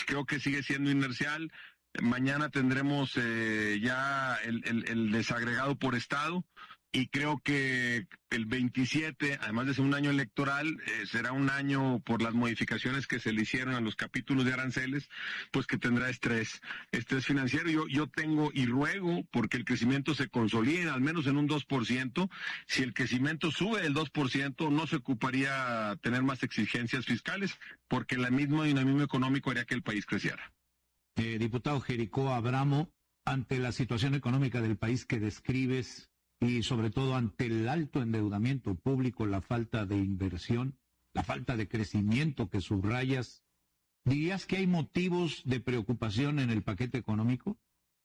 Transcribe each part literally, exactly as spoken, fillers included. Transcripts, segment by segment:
creo que sigue siendo inercial. Mañana tendremos eh, ya el, el, el desagregado por estado. Y creo que el veintisiete, además de ser un año electoral, eh, será un año por las modificaciones que se le hicieron a los capítulos de aranceles, pues que tendrá estrés, estrés financiero. Yo, yo tengo y ruego porque el crecimiento se consolide al menos en un dos por ciento. Si el crecimiento sube el dos por ciento, no se ocuparía tener más exigencias fiscales, porque el mismo dinamismo económico haría que el país creciera. Eh, diputado Jericó Abramo, ante la situación económica del país que describes, y sobre todo ante el alto endeudamiento público, la falta de inversión, la falta de crecimiento que subrayas, ¿dirías que hay motivos de preocupación en el paquete económico?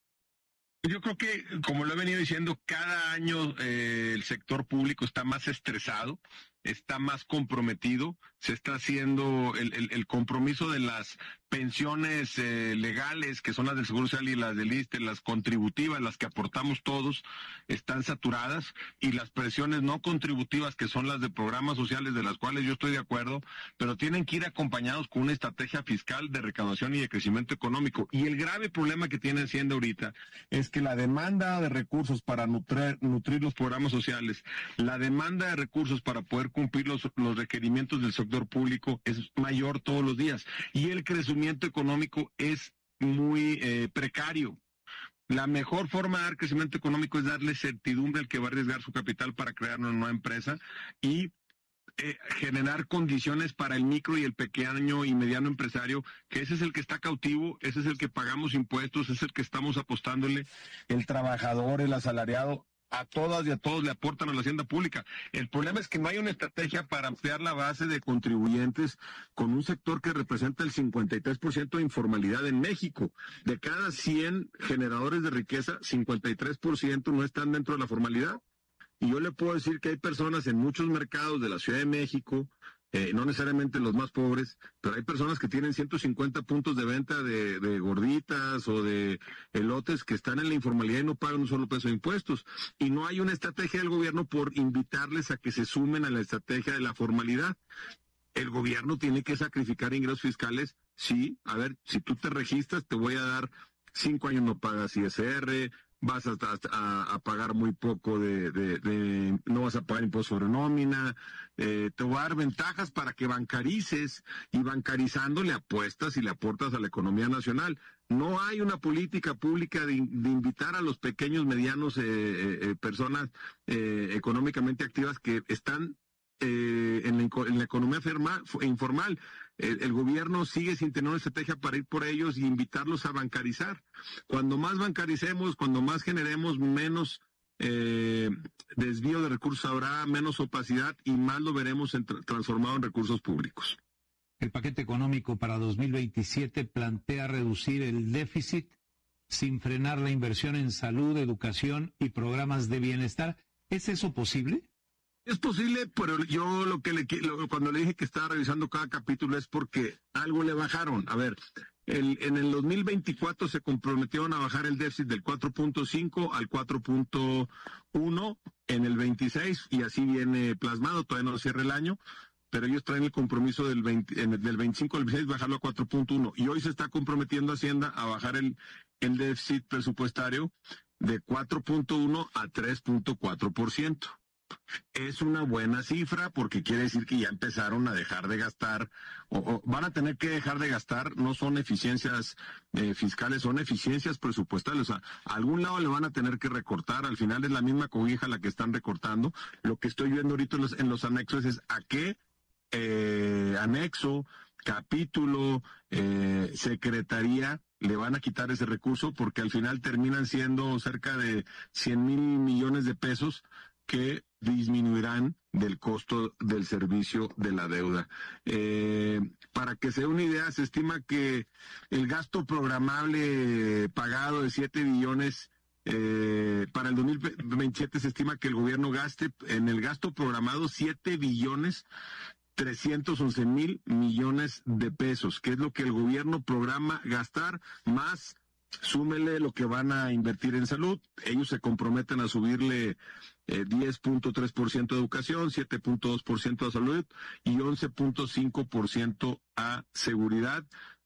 Yo creo que, como lo he venido diciendo, cada año eh, el sector público está más estresado, está más comprometido, se está haciendo el, el, el compromiso de las pensiones eh, legales, que son las del Seguro Social y las del I S S S T E, las contributivas, las que aportamos todos, están saturadas, y las pensiones no contributivas, que son las de programas sociales, de las cuales yo estoy de acuerdo, pero tienen que ir acompañados con una estrategia fiscal de recaudación y de crecimiento económico. Y el grave problema que tiene Hacienda ahorita es que la demanda de recursos para nutrir, nutrir los programas sociales, la demanda de recursos para poder cumplir los, los requerimientos del sector público es mayor todos los días, y el crecimiento económico es muy eh, precario. La mejor forma de dar crecimiento económico es darle certidumbre al que va a arriesgar su capital para crear una nueva empresa y eh, generar condiciones para el micro y el pequeño y mediano empresario, que ese es el que está cautivo, ese es el que pagamos impuestos, ese es el que estamos apostándole. El trabajador, el asalariado, a todas y a todos le aportan a la hacienda pública. El problema es que no hay una estrategia para ampliar la base de contribuyentes con un sector que representa el cincuenta y tres por ciento de informalidad en México. De cada cien generadores de riqueza, cincuenta y tres por ciento no están dentro de la formalidad. Y yo le puedo decir que hay personas en muchos mercados de la Ciudad de México, eh, no necesariamente los más pobres, pero hay personas que tienen ciento cincuenta puntos de venta de, de gorditas o de elotes que están en la informalidad y no pagan un solo peso de impuestos. Y no hay una estrategia del gobierno por invitarles a que se sumen a la estrategia de la formalidad. El gobierno tiene que sacrificar ingresos fiscales. Sí, a ver, si tú te registras, te voy a dar cinco años no pagas I S R, vas a, a, a pagar muy poco de, de, de, no vas a pagar impuesto sobre nómina, eh, te voy a dar ventajas para que bancarices, y bancarizando le apuestas y le aportas a la economía nacional. No hay una política pública de, de invitar a los pequeños, medianos, eh, eh, personas eh, económicamente activas que están Eh, en, la, en la economía ferma, informal. El, el gobierno sigue sin tener una estrategia para ir por ellos y invitarlos a bancarizar. Cuando más bancaricemos, cuando más generemos, menos eh, desvío de recursos habrá, menos opacidad, y más lo veremos en tra- transformado en recursos públicos. El paquete económico para dos mil veintisiete plantea reducir el déficit sin frenar la inversión en salud, educación y programas de bienestar. ¿Es eso posible? Es posible, pero yo lo que le lo, cuando le dije que estaba revisando cada capítulo es porque algo le bajaron. A ver, el, en el dos mil veinticuatro se comprometieron a bajar el déficit del cuatro punto cinco al cuatro punto uno en el veintiséis, y así viene plasmado, todavía no cierra el año, pero ellos traen el compromiso del veinte, en el, del veinticinco al veintiséis bajarlo a cuatro punto uno, y hoy se está comprometiendo Hacienda a bajar el, el déficit presupuestario de cuatro punto uno a tres punto cuatro por ciento. Es una buena cifra porque quiere decir que ya empezaron a dejar de gastar, o, o van a tener que dejar de gastar. No son eficiencias eh, fiscales, son eficiencias presupuestales. O sea, a algún lado le van a tener que recortar. Al final es la misma cobija la que están recortando. Lo que estoy viendo ahorita en los, en los anexos es a qué eh, anexo, capítulo, eh, secretaría le van a quitar ese recurso, porque al final terminan siendo cerca de cien mil millones de pesos que disminuirán del costo del servicio de la deuda. Eh, para que se dé una idea, se estima que el gasto programable pagado de siete billones, eh, para el dos mil veintisiete se estima que el gobierno gaste en el gasto programado siete billones trescientos once mil millones de pesos, que es lo que el gobierno programa gastar, más súmele lo que van a invertir en salud. Ellos se comprometen a subirle eh, diez punto tres por ciento a educación, siete punto dos por ciento a salud y once punto cinco por ciento a seguridad.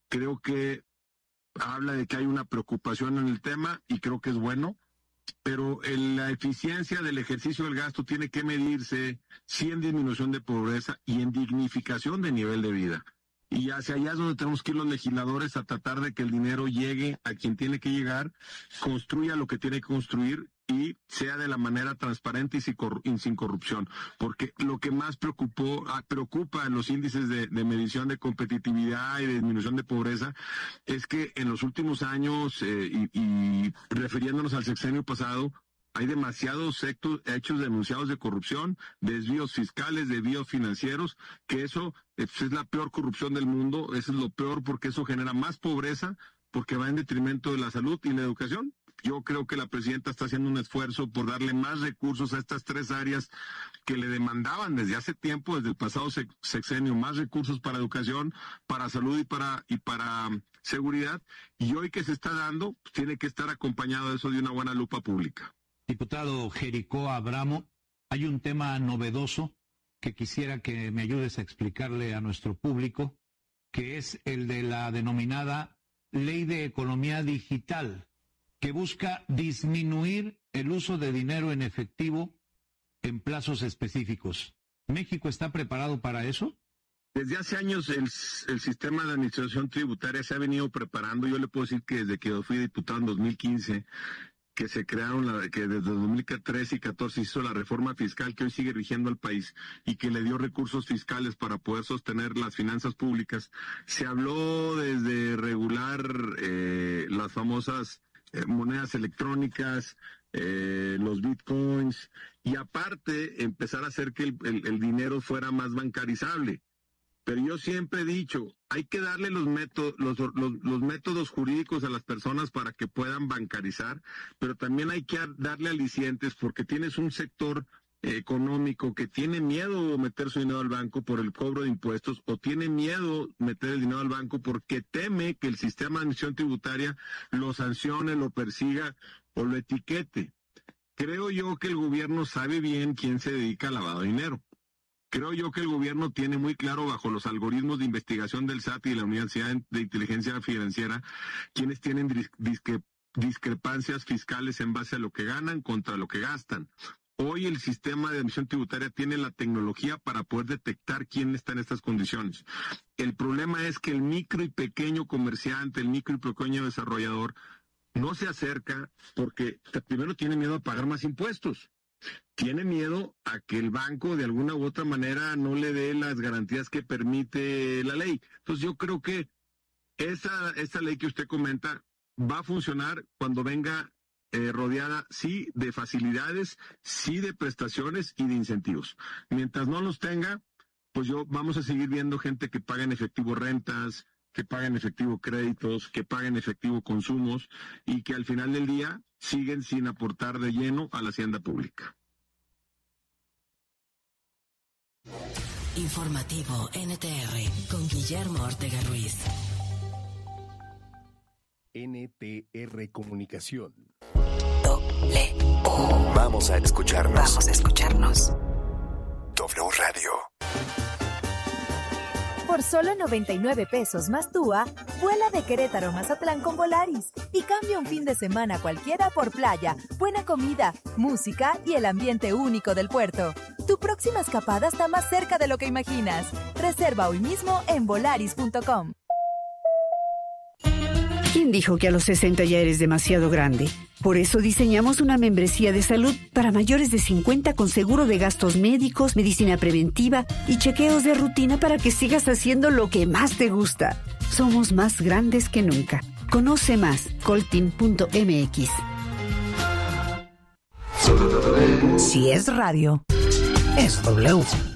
creo que habla de que hay una preocupación en el tema y creo que es bueno, pero el, la eficiencia del ejercicio del gasto tiene que medirse sí en disminución de pobreza y en dignificación de nivel de vida. Y hacia allá es donde tenemos que ir los legisladores a tratar de que el dinero llegue a quien tiene que llegar, construya lo que tiene que construir y sea de la manera transparente y sin, corru- y sin corrupción. Porque lo que más preocupó, preocupa en los índices de, de medición de competitividad y de disminución de pobreza es que en los últimos años, eh, y, y refiriéndonos al sexenio pasado, hay demasiados hechos, hechos denunciados de corrupción, desvíos fiscales, desvíos financieros, que eso es la peor corrupción del mundo, eso es lo peor porque eso genera más pobreza, porque va en detrimento de la salud y la educación. Yo creo que la presidenta está haciendo un esfuerzo por darle más recursos a estas tres áreas que le demandaban desde hace tiempo, desde el pasado sexenio, más recursos para educación, para salud y para y para um, seguridad. Y hoy que se está dando, pues, tiene que estar acompañado de eso de una buena lupa pública. Diputado Jericó Abramo, hay un tema novedoso que quisiera que me ayudes a explicarle a nuestro público, que es el de la denominada Ley de Economía Digital, que busca disminuir el uso de dinero en efectivo en plazos específicos. ¿México está preparado para eso? Desde hace años el, el sistema de administración tributaria se ha venido preparando. Yo le puedo decir que desde que yo fui diputado en dos mil quince, que se crearon, la, que desde dos mil trece y catorce hizo la reforma fiscal que hoy sigue rigiendo al país y que le dio recursos fiscales para poder sostener las finanzas públicas. Se habló desde regular eh, las famosas eh, monedas electrónicas, eh, los bitcoins, y aparte empezar a hacer que el, el, el dinero fuera más bancarizable. Pero yo siempre he dicho, hay que darle los métodos, los, los, los métodos jurídicos a las personas para que puedan bancarizar, pero también hay que darle alicientes porque tienes un sector eh, económico que tiene miedo de meter su dinero al banco por el cobro de impuestos o tiene miedo meter el dinero al banco porque teme que el sistema de administración tributaria lo sancione, lo persiga o lo etiquete. Creo yo que el gobierno sabe bien quién se dedica al lavado de dinero. Creo yo que el gobierno tiene muy claro bajo los algoritmos de investigación del S A T y de la Unidad de Inteligencia Financiera quienes tienen discre- discrepancias fiscales en base a lo que ganan contra lo que gastan. Hoy el sistema de admisión tributaria tiene la tecnología para poder detectar quién está en estas condiciones. El problema es que el micro y pequeño comerciante, el micro y pequeño desarrollador, no se acerca porque primero tiene miedo a pagar más impuestos. Tiene miedo a que el banco de alguna u otra manera no le dé las garantías que permite la ley. Entonces yo creo que esa, esa ley que usted comenta va a funcionar cuando venga eh, rodeada, sí, de facilidades, sí, de prestaciones y de incentivos. Mientras no los tenga, pues yo vamos a seguir viendo gente que paga en efectivo rentas, que paga en efectivo créditos, que paga en efectivo consumos y que al final del día siguen sin aportar de lleno a la hacienda pública. Informativo N T R con Guillermo Ortega Ruiz. N T R Comunicación. Doble O. Vamos a escucharnos. Vamos a escucharnos. W Radio. Por solo noventa y nueve pesos más T U A, vuela de Querétaro a Mazatlán con Volaris y cambia un fin de semana cualquiera por playa, buena comida, música y el ambiente único del puerto. Tu próxima escapada está más cerca de lo que imaginas. Reserva hoy mismo en volaris punto com. ¿Quién dijo que a los sesenta ya eres demasiado grande? Por eso diseñamos una membresía de salud para mayores de cincuenta con seguro de gastos médicos, medicina preventiva y chequeos de rutina para que sigas haciendo lo que más te gusta. Somos más grandes que nunca. Conoce más, coltin punto m x. Si es radio, es W.